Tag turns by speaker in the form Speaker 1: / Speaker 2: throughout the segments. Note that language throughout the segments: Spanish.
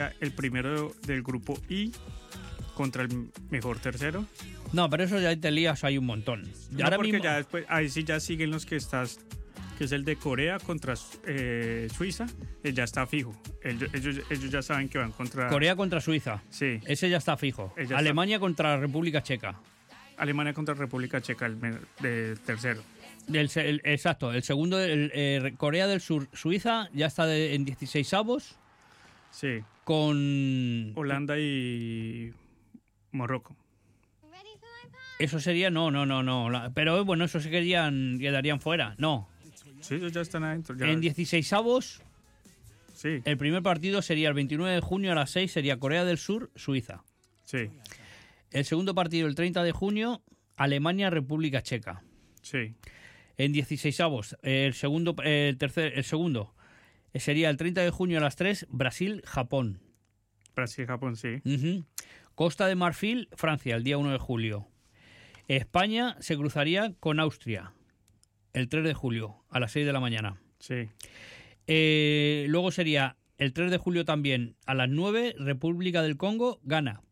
Speaker 1: el primero del grupo I contra el mejor tercero.
Speaker 2: No, pero eso ya te lías, hay un montón.
Speaker 1: No,
Speaker 2: Ahora
Speaker 1: porque
Speaker 2: mismo,
Speaker 1: ya después, ahí sí ya siguen los que estás, que es el de Corea contra Suiza, ya está fijo. Ellos ya saben que van contra...
Speaker 2: Corea contra Suiza.
Speaker 1: Sí.
Speaker 2: Ese ya está fijo.
Speaker 1: Ya
Speaker 2: Alemania contra República Checa.
Speaker 1: Alemania contra República Checa, de tercero.
Speaker 2: Exacto, el segundo, Corea del Sur, Suiza, ya está en 16avos.
Speaker 1: Sí.
Speaker 2: Con
Speaker 1: Holanda y Marruecos.
Speaker 2: Eso sería, no. Pero bueno, eso se quedarían fuera. No.
Speaker 1: Sí, ellos ya están adentro. Ya.
Speaker 2: En 16avos,
Speaker 1: sí.
Speaker 2: El primer partido sería el 29 de junio a las 6, sería Corea del Sur, Suiza.
Speaker 1: Sí.
Speaker 2: El segundo partido, el 30 de junio, Alemania, República Checa.
Speaker 1: Sí.
Speaker 2: En 16avos, el segundo sería el 30 de junio a las 3, Brasil, Japón.
Speaker 1: Brasil, Japón, sí.
Speaker 2: Uh-huh. Costa de Marfil, Francia, el día 1 de julio. España se cruzaría con Austria el 3 de julio a las 6 de la mañana.
Speaker 1: Sí.
Speaker 2: Luego sería el 3 de julio también a las 9, República del Congo, Ghana.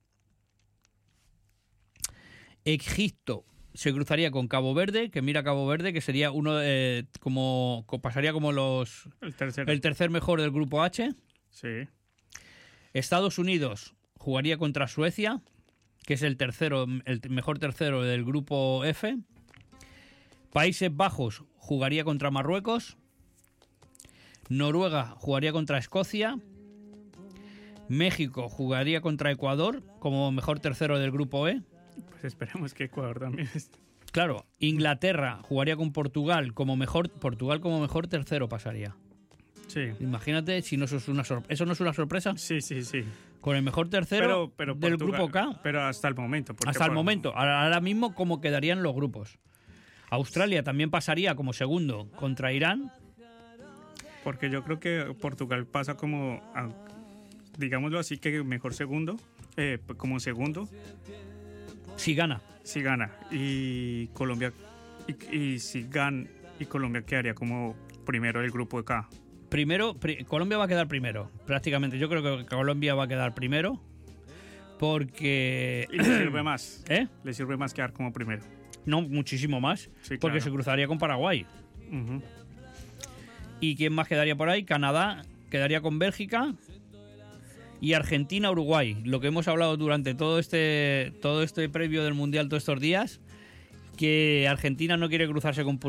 Speaker 2: Egipto se cruzaría con Cabo Verde, que mira Cabo Verde, que sería pasaría como el tercer mejor del grupo H.
Speaker 1: Sí.
Speaker 2: Estados Unidos jugaría contra Suecia, que es el mejor tercero del grupo F. Países Bajos jugaría contra Marruecos. Noruega jugaría contra Escocia. México jugaría contra Ecuador como mejor tercero del grupo E.
Speaker 1: Pues esperemos que Ecuador también esté.
Speaker 2: Claro, Inglaterra jugaría con Portugal como mejor tercero pasaría.
Speaker 1: Sí.
Speaker 2: Imagínate si no eso es una sorpresa. ¿Eso no es una sorpresa?
Speaker 1: Sí, sí, sí.
Speaker 2: Con el mejor tercero
Speaker 1: pero
Speaker 2: del
Speaker 1: Portugal,
Speaker 2: grupo K.
Speaker 1: Pero hasta el momento.
Speaker 2: Hasta el momento. Ahora mismo, ¿cómo quedarían los grupos? Australia también pasaría como segundo contra Irán.
Speaker 1: Porque yo creo que Portugal pasa como, digámoslo así, que mejor segundo, como segundo.
Speaker 2: Si gana.
Speaker 1: Si gana. Y Colombia, y si gana, y Colombia quedaría como primero del grupo de K.
Speaker 2: Colombia va a quedar primero, prácticamente. Yo creo que Colombia va a quedar primero porque...
Speaker 1: Y le sirve más.
Speaker 2: ¿Eh?
Speaker 1: Le sirve más quedar como primero.
Speaker 2: No, muchísimo más.
Speaker 1: Sí,
Speaker 2: porque
Speaker 1: claro.
Speaker 2: se cruzaría con Paraguay.
Speaker 1: Uh-huh.
Speaker 2: ¿Y quién más quedaría por ahí? Canadá quedaría con Bélgica y Argentina, Uruguay. Lo que hemos hablado durante todo este previo del Mundial todos estos días, que Argentina no quiere cruzarse con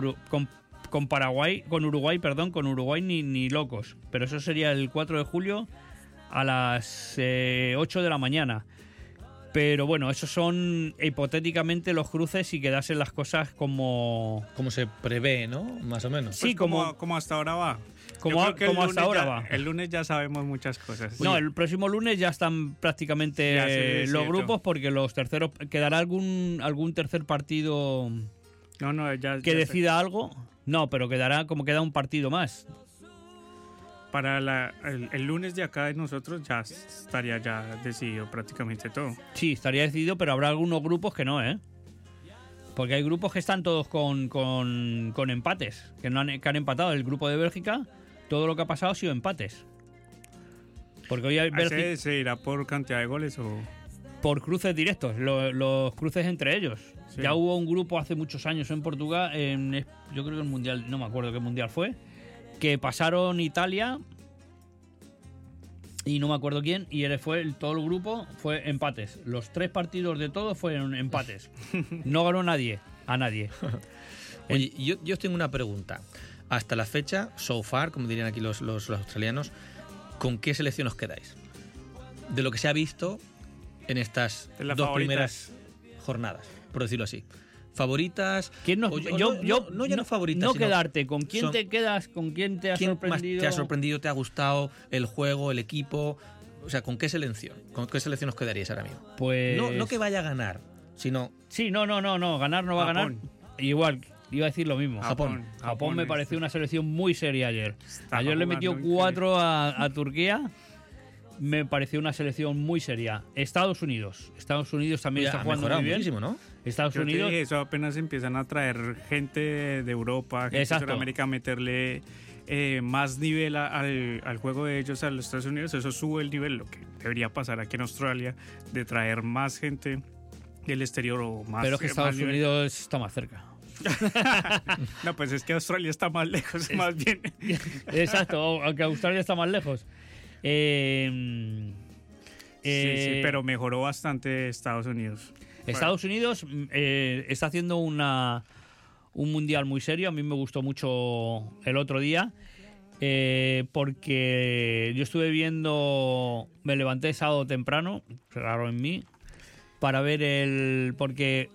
Speaker 2: Uruguay ni locos. Pero eso sería el 4 de julio a las 8 de la mañana. Pero bueno, esos son hipotéticamente los cruces y quedasen las cosas como
Speaker 3: se prevé, ¿no? Más o menos.
Speaker 1: Sí, pues como hasta ahora va.
Speaker 2: Como hasta ahora va.
Speaker 1: El lunes ya sabemos muchas cosas.
Speaker 2: No, el próximo lunes ya están prácticamente los grupos, porque los terceros quedará algún tercer partido que decida algo. No, pero queda un partido más.
Speaker 1: Para el lunes de acá de nosotros ya estaría ya decidido prácticamente todo.
Speaker 2: Sí, estaría decidido, pero habrá algunos grupos que no, ¿eh? Porque hay grupos que están todos con empates, que han empatado. El grupo de Bélgica, todo lo que ha pasado ha sido empates. Porque hoy hay Bélgica...
Speaker 1: ¿Se irá por cantidad de goles o...?
Speaker 2: Por cruces directos, los cruces entre ellos.
Speaker 1: Sí.
Speaker 2: Ya hubo un grupo hace muchos años en Portugal, yo creo que el Mundial, no me acuerdo qué Mundial fue, que pasaron Italia y no me acuerdo quién, y todo el grupo fue empates. Los 3 partidos de todos fueron empates. No ganó nadie.
Speaker 3: Oye, yo tengo una pregunta. Hasta la fecha, so far, como dirían aquí los australianos, ¿con qué selección os quedáis? De lo que se ha visto en estas dos primeras jornadas, por decirlo así. ¿Favoritas?
Speaker 2: No
Speaker 3: favoritas.
Speaker 2: No quedarte. ¿Con quién te quedas? ¿Con quién te ha sorprendido?
Speaker 3: ¿Te ha sorprendido? ¿Te ha gustado el juego, el equipo? O sea, ¿con qué selección? ¿Con qué selección os quedaríais ahora mismo?
Speaker 2: Pues...
Speaker 3: No que vaya a ganar, sino...
Speaker 2: Sí, no. Ganar no va a ganar. Igual, iba a decir lo mismo.
Speaker 3: Japón
Speaker 2: me pareció una selección muy seria ayer. Ayer le metió 4 a Turquía. Me pareció una selección muy seria. Estados Unidos también está jugando muy bien.
Speaker 3: Muchísimo, ¿no?
Speaker 2: Estados Unidos.
Speaker 1: Eso apenas empiezan a traer gente de Europa, gente de Sudamérica, a meterle más nivel al juego de ellos, a los Estados Unidos, eso sube el nivel, lo que debería pasar aquí en Australia, de traer más gente del exterior o más.
Speaker 2: Pero es que Estados Unidos está más cerca.
Speaker 1: No, pues es que Australia está más lejos, más bien.
Speaker 2: Exacto, aunque Australia está más lejos.
Speaker 1: Sí, pero mejoró bastante Estados Unidos.
Speaker 2: Estados Unidos está haciendo un mundial muy serio. A mí me gustó mucho el otro día porque yo estuve viendo, me levanté sábado temprano, raro en mí, para ver porque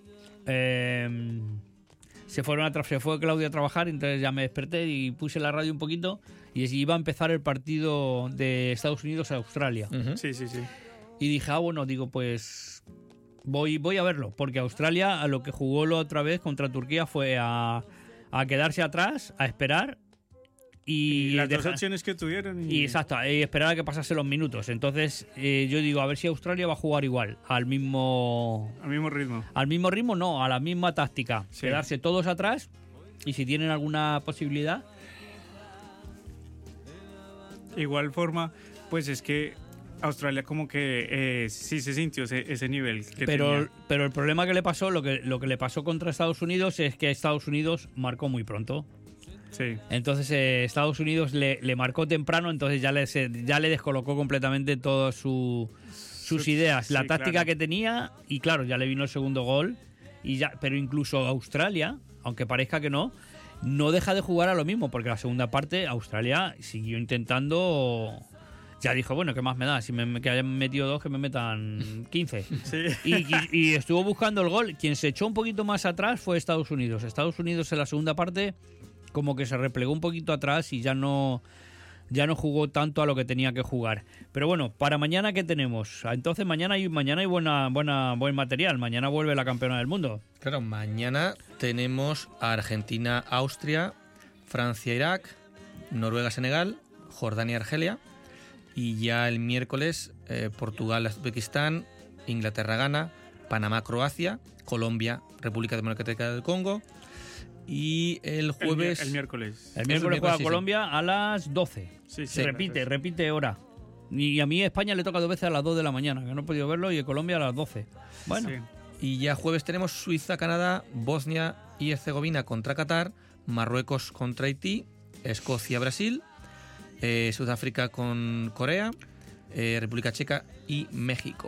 Speaker 2: se fue Claudia a trabajar, entonces ya me desperté y puse la radio un poquito y iba a empezar el partido de Estados Unidos a Australia.
Speaker 1: Uh-huh. Sí.
Speaker 2: Y dije, bueno, digo, pues voy a verlo, porque Australia a lo que jugó la otra vez contra Turquía fue a quedarse atrás, a esperar y
Speaker 1: las dos opciones que tuvieron.
Speaker 2: Y exacto, y esperar a que pasase los minutos. Entonces yo digo, a ver si Australia va a jugar igual, al mismo
Speaker 1: ritmo.
Speaker 2: Al mismo ritmo, no, a la misma táctica.
Speaker 1: Sí.
Speaker 2: Quedarse todos atrás y si tienen alguna posibilidad.
Speaker 1: Igual forma, pues es que Australia como que sí se sintió ese nivel que tenía.
Speaker 2: Pero el problema que le pasó, lo que le pasó contra Estados Unidos es que Estados Unidos marcó muy pronto.
Speaker 1: Sí.
Speaker 2: Entonces Estados Unidos le marcó temprano, entonces ya le descolocó completamente todas sus ideas, la táctica que tenía, y claro, ya le vino el segundo gol. Pero incluso Australia, aunque parezca que no deja de jugar a lo mismo, porque la segunda parte Australia siguió intentando. Ya dijo, bueno, ¿qué más me da? Si que hayan metido 2, que me metan 15.
Speaker 1: Sí.
Speaker 2: Y estuvo buscando el gol. Quien se echó un poquito más atrás fue Estados Unidos. Estados Unidos en la segunda parte como que se replegó un poquito atrás y ya no jugó tanto a lo que tenía que jugar. Pero bueno, para mañana, ¿qué tenemos? Entonces mañana hay buen material. Mañana vuelve la campeona del mundo.
Speaker 3: Claro, mañana tenemos a Argentina, Austria, Francia, Irak, Noruega, Senegal, Jordania, Argelia. Y ya el miércoles, Portugal, Uzbekistán, Inglaterra, Ghana, Panamá, Croacia, Colombia, República Democrática del Congo. Y el jueves...
Speaker 1: El miércoles.
Speaker 2: El miércoles juega
Speaker 3: sí,
Speaker 2: Colombia a las 12.
Speaker 1: Sí.
Speaker 2: Repite hora. Y a mí España le toca 2 veces a las 2 de la mañana, que no he podido verlo, y Colombia a las 12. Bueno.
Speaker 1: Sí.
Speaker 3: Y ya jueves tenemos Suiza, Canadá, Bosnia y Herzegovina contra Qatar, Marruecos contra Haití, Escocia, Brasil, Sudáfrica con Corea, República Checa y México.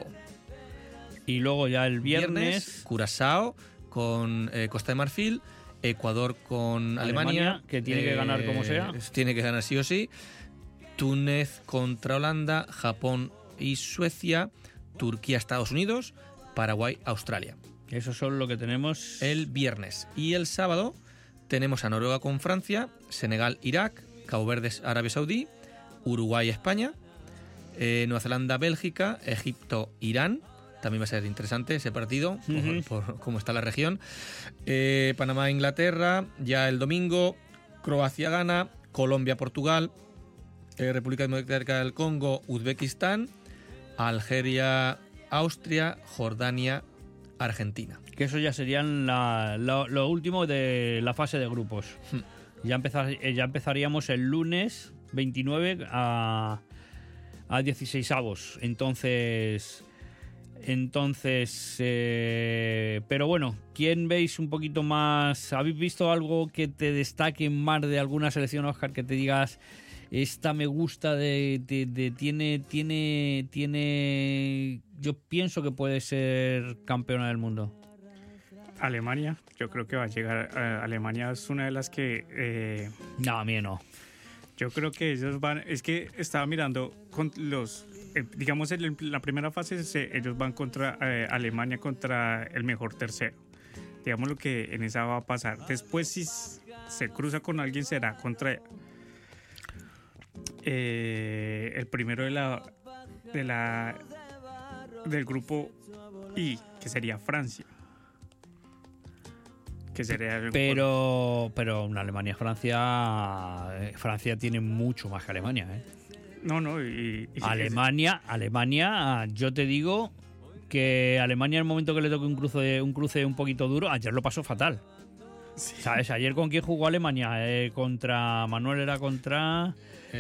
Speaker 2: Y luego ya el viernes
Speaker 3: Curazao con Costa de Marfil, Ecuador con Alemania,
Speaker 2: que tiene que ganar como sea.
Speaker 3: Tiene que ganar sí o sí. Túnez contra Holanda, Japón y Suecia, Turquía, Estados Unidos, Paraguay, Australia.
Speaker 2: Esos son lo que tenemos
Speaker 3: el viernes. Y el sábado tenemos a Noruega con Francia, Senegal, Irak, Cabo Verde, Arabia Saudí, Uruguay, España, Nueva Zelanda, Bélgica, Egipto, Irán. También va a ser interesante ese partido, por cómo está la región. Panamá, Inglaterra, ya el domingo, Croacia, Ghana, Colombia, Portugal, República Democrática del Congo, Uzbekistán, Algeria, Austria, Jordania, Argentina.
Speaker 2: Que eso ya serían lo último de la fase de grupos. Ya empezaríamos el lunes 29 a 16avos. Entonces, pero bueno, ¿quién veis un poquito más? ¿Habéis visto algo que te destaque más de alguna selección, Óscar, que te digas, esta me gusta, tiene, yo pienso que puede ser campeona del mundo?
Speaker 1: Alemania, yo creo que va a llegar. Alemania es una de las que...
Speaker 2: No, a mí no.
Speaker 1: Yo creo que ellos van... Es que estaba mirando con los... digamos, en la primera fase ellos van contra Alemania, contra el mejor tercero. Digamos lo que en esa va a pasar. Después, si se cruza con alguien, será contra el primero del grupo I, que sería Francia. Que sería
Speaker 2: pero en Francia tiene mucho más que Alemania, ¿eh?
Speaker 1: No,
Speaker 2: Alemania, yo te digo que Alemania en el momento que le toque un cruce un poquito duro, ayer lo pasó fatal. ¿Sabes? Ayer con quién jugó Alemania, contra Manuel era contra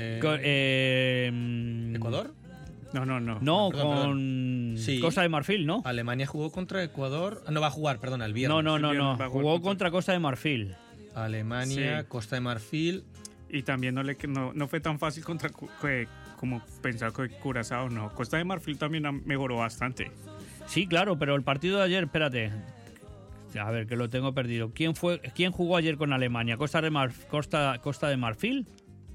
Speaker 3: ¿Ecuador?
Speaker 1: No.
Speaker 2: No,
Speaker 3: perdón. Sí.
Speaker 2: Costa de Marfil, ¿no?
Speaker 3: Alemania jugó contra Ecuador. No va a jugar, perdona, el viernes.
Speaker 2: No. Jugó contra Costa de Marfil.
Speaker 3: Alemania,
Speaker 1: Sí.
Speaker 3: Costa de Marfil.
Speaker 1: Y también no fue tan fácil como pensar que Curazao, no. Costa de Marfil también mejoró bastante.
Speaker 2: Sí, claro, pero el partido de ayer, espérate. A ver, que lo tengo perdido. ¿Quién jugó ayer con Alemania? ¿Costa de Marfil?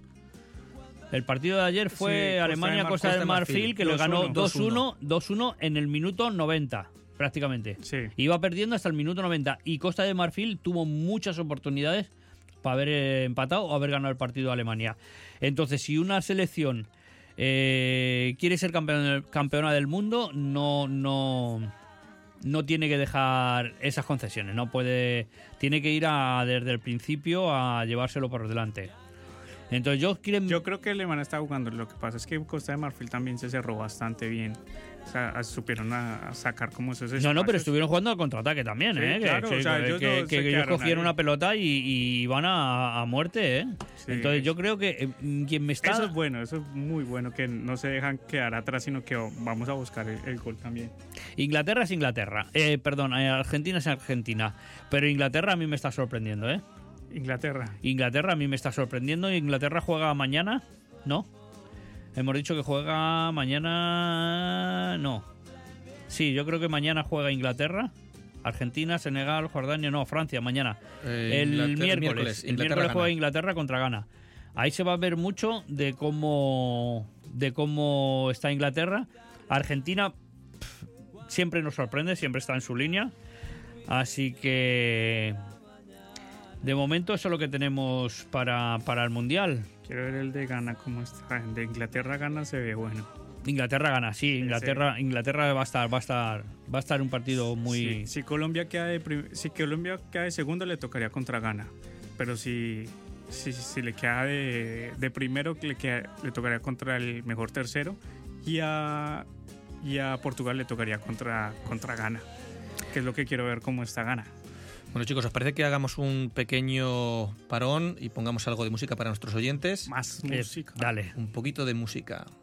Speaker 2: El partido de ayer fue
Speaker 1: Sí,
Speaker 2: Alemania-Costa de Marfil, que lo ganó
Speaker 1: 2-1.
Speaker 2: 2-1 en el minuto 90, prácticamente.
Speaker 1: Sí.
Speaker 2: Iba perdiendo hasta el minuto 90. Y Costa de Marfil tuvo muchas oportunidades para haber empatado o haber ganado el partido de Alemania. Entonces, si una selección quiere ser campeona del mundo, no tiene que dejar esas concesiones. No puede, tiene que ir desde el principio a llevárselo por delante. Entonces yo
Speaker 1: creo que Alemania está jugando. Lo que pasa es que Costa de Marfil también se cerró bastante bien. O sea, supieron a sacar como esos espacios.
Speaker 2: No, pero estuvieron jugando al contraataque también,
Speaker 1: Sí,
Speaker 2: ¿eh?
Speaker 1: claro,
Speaker 2: que
Speaker 1: o sea,
Speaker 2: ellos cogieron
Speaker 1: ahí.
Speaker 2: una pelota y van a muerte, ¿eh?
Speaker 1: Sí.
Speaker 2: Entonces yo creo que quien me está...
Speaker 1: Eso es bueno, eso es muy bueno, que no se dejan quedar atrás, sino que vamos a buscar el gol también.
Speaker 2: Inglaterra es Inglaterra. Argentina es Argentina. Pero Inglaterra a mí me está sorprendiendo, ¿eh? Inglaterra a mí me está sorprendiendo. Inglaterra juega mañana, ¿no? Hemos dicho que juega mañana... No. Sí, yo creo que mañana juega Inglaterra. Argentina, Senegal, Jordania... No, Francia, mañana. El miércoles. El miércoles juega Inglaterra contra Ghana. Ahí se va a ver mucho de cómo está Inglaterra. Argentina siempre nos sorprende, siempre está en su línea. Así que... De momento eso es lo que tenemos para el Mundial.
Speaker 1: Quiero ver el de Ghana cómo está. El de Inglaterra Ghana se ve bueno.
Speaker 2: Inglaterra gana, sí. Inglaterra va a estar un partido muy...
Speaker 1: Sí, si Colombia queda de segundo, le tocaría contra Ghana. Pero si le queda de primero, le tocaría contra el mejor tercero. Y a Portugal le tocaría contra Ghana. Que es lo que quiero ver cómo está Ghana.
Speaker 3: Bueno, chicos, ¿os parece que hagamos un pequeño parón y pongamos algo de música para nuestros oyentes?
Speaker 1: Más música.
Speaker 2: Dale.
Speaker 3: Un poquito de música.